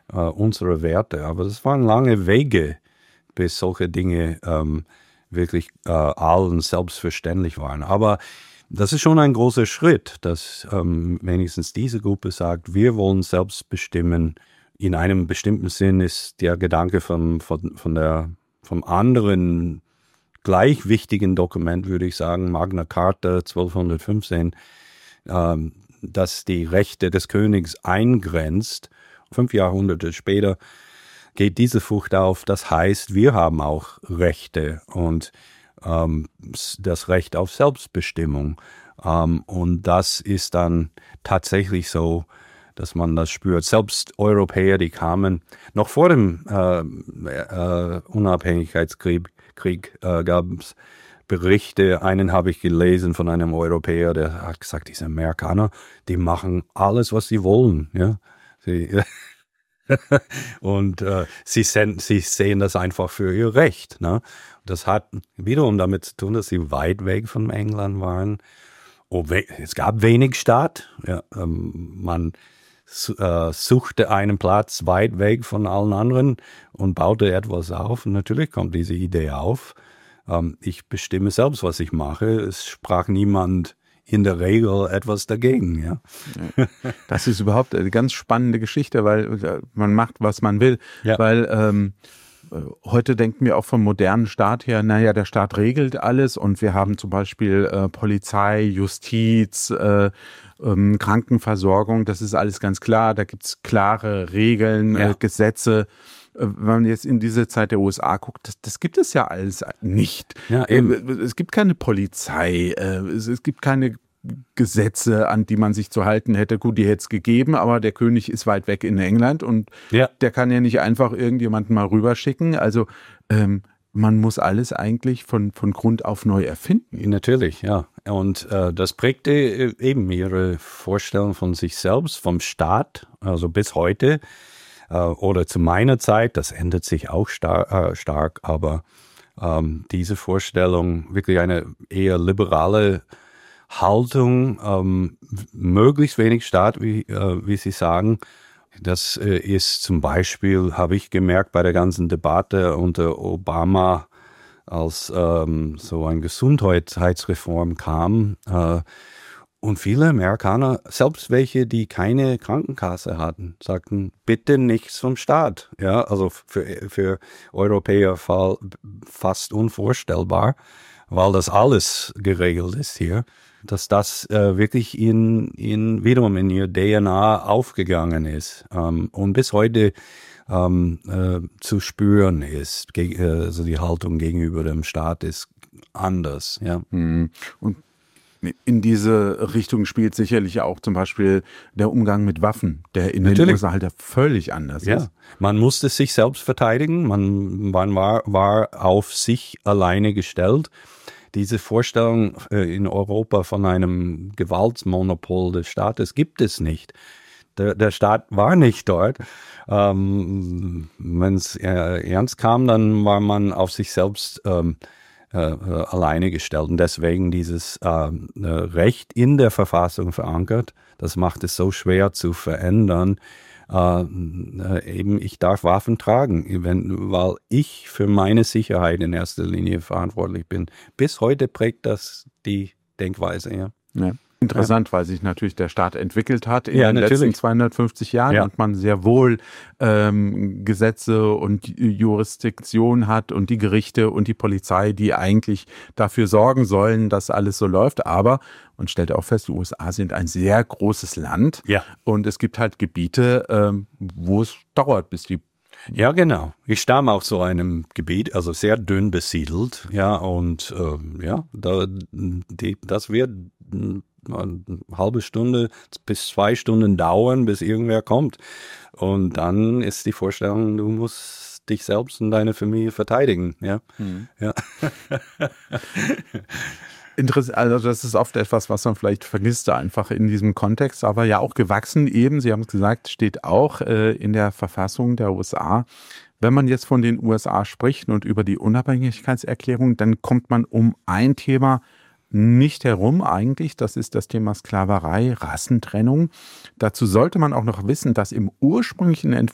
unsere Werte. Aber das waren lange Wege, bis solche Dinge wirklich allen selbstverständlich waren. Aber das ist schon ein großer Schritt, dass wenigstens diese Gruppe sagt, wir wollen selbst bestimmen. In einem bestimmten Sinn ist der Gedanke vom anderen gleich wichtigen Dokument, würde ich sagen, Magna Carta 1215, das die Rechte des Königs eingrenzt. 5 Jahrhunderte später geht diese Frucht auf. Das heißt, wir haben auch Rechte und das Recht auf Selbstbestimmung. Und das ist dann tatsächlich so, dass man das spürt. Selbst Europäer, die kamen noch vor dem Unabhängigkeitskrieg, gab es Berichte. Einen habe ich gelesen von einem Europäer, der hat gesagt, diese Amerikaner, die machen alles, was sie wollen. Ja? Und sie sehen das einfach für ihr Recht. Ne? Das hat wiederum damit zu tun, dass sie weit weg von England waren. Es gab wenig Staat. Ja, man suchte einen Platz weit weg von allen anderen und baute etwas auf. Und natürlich kommt diese Idee auf. Ich bestimme selbst, was ich mache. Es sprach niemand in der Regel etwas dagegen. Ja. Das ist überhaupt eine ganz spannende Geschichte, weil man macht, was man will. Ja. Weil heute denken wir auch vom modernen Staat her, naja, der Staat regelt alles und wir haben zum Beispiel Polizei, Justiz, Krankenversorgung, das ist alles ganz klar, da gibt's klare Regeln, Gesetze. Wenn man jetzt in diese Zeit der USA guckt, das gibt es ja alles nicht. Ja, es gibt keine Polizei, es gibt keine Gesetze, an die man sich zu halten hätte. Gut, die hätte es gegeben, aber der König ist weit weg in England und der kann ja nicht einfach irgendjemanden mal rüberschicken. Also man muss alles eigentlich von Grund auf neu erfinden. Natürlich, ja. Und das prägte eben ihre Vorstellung von sich selbst, vom Staat, also bis heute. Oder zu meiner Zeit, das ändert sich auch stark, aber diese Vorstellung, wirklich eine eher liberale Haltung, möglichst wenig Staat, wie Sie sagen, das ist zum Beispiel, habe ich gemerkt, bei der ganzen Debatte unter Obama, als so eine Gesundheitsreform kam, und viele Amerikaner, selbst welche, die keine Krankenkasse hatten, sagten, bitte nichts vom Staat. Ja, also für Europäer fast unvorstellbar, weil das alles geregelt ist hier, dass das wirklich wiederum in ihr DNA aufgegangen ist und bis heute zu spüren ist. Also die Haltung gegenüber dem Staat ist anders. Ja. Und in diese Richtung spielt sicherlich auch zum Beispiel der Umgang mit Waffen, der in den USA halt völlig anders ist. Man musste sich selbst verteidigen, man war auf sich alleine gestellt. Diese Vorstellung in Europa von einem Gewaltmonopol des Staates gibt es nicht. Der Staat war nicht dort. Wenn es ernst kam, dann war man auf sich selbst alleine gestellt. Und deswegen dieses Recht in der Verfassung verankert, das macht es so schwer zu verändern. Eben, ich darf Waffen tragen, weil ich für meine Sicherheit in erster Linie verantwortlich bin. Bis heute prägt das die Denkweise. Ja. Interessant, weil sich natürlich der Staat entwickelt hat in den letzten 250 Jahren und man sehr wohl Gesetze und Jurisdiktion hat und die Gerichte und die Polizei, die eigentlich dafür sorgen sollen, dass alles so läuft. Aber man stellt auch fest, die USA sind ein sehr großes Land und es gibt halt Gebiete, wo es dauert, bis die... Ja, genau. Ich stamme aus so einem Gebiet, also sehr dünn besiedelt, und das wird eine halbe Stunde bis 2 Stunden dauern, bis irgendwer kommt. Und dann ist die Vorstellung, du musst dich selbst und deine Familie verteidigen. Ja. Interessant, also das ist oft etwas, was man vielleicht vergisst einfach in diesem Kontext, aber ja auch gewachsen eben, Sie haben es gesagt, steht auch in der Verfassung der USA. Wenn man jetzt von den USA spricht und über die Unabhängigkeitserklärung, dann kommt man um ein Thema nicht herum eigentlich, das ist das Thema Sklaverei, Rassentrennung. Dazu sollte man auch noch wissen, dass im ursprünglichen